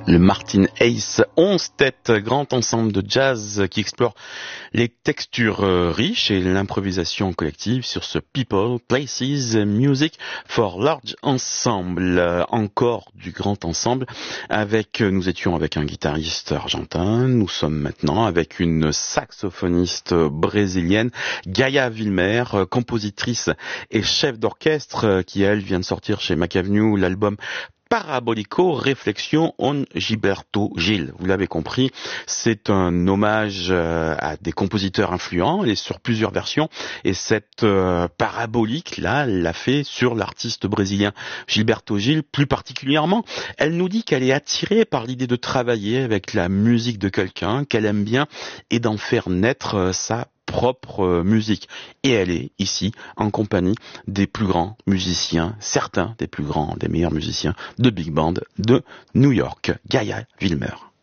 Le Martin Ace 11 têtes, grand ensemble de jazz qui explore les textures riches et l'improvisation collective sur ce People, Places, Music for Large Ensemble. Encore du grand ensemble. Nous étions avec un guitariste argentin, nous sommes maintenant avec une saxophoniste brésilienne, Gaia Wilmer, compositrice et chef d'orchestre, qui elle vient de sortir chez Mac Avenue l'album Parabolico, Réflexion on Gilberto Gil. Vous l'avez compris, c'est un hommage à des compositeurs influents et sur plusieurs versions. Et cette parabolique là, elle l'a fait sur l'artiste brésilien Gilberto Gil plus particulièrement. Elle nous dit qu'elle est attirée par l'idée de travailler avec la musique de quelqu'un qu'elle aime bien et d'en faire naître sa propre musique. Et elle est ici en compagnie des plus grands musiciens, certains des plus grands, des meilleurs musiciens de big band de New York, Gaia Wilmer.